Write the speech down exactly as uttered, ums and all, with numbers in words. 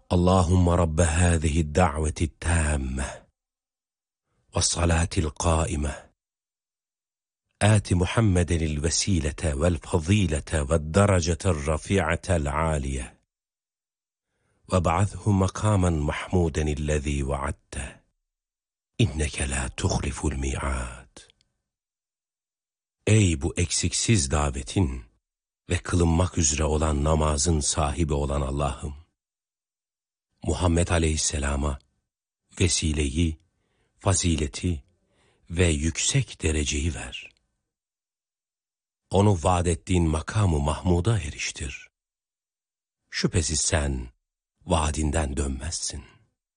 Allahümme Rabbe hâzihi da'veti tâmme ve salâtil qâime âti Muhammedenil vesîlete vel fazîlete ve derecetel rafi'atel âliye ve ba'athu makâmen mahmûdenillezî vaadte inneke lâ tuhliful mi'âd. Ey bu eksiksiz davetin ve kılınmak üzere olan namazın sahibi olan Allah'ım, Muhammed Aleyhisselam'a vesileyi, fazileti ve yüksek dereceyi ver. Onu vaad ettiğin makamı Mahmud'a eriştir. Şüphesiz sen vaadinden dönmezsin.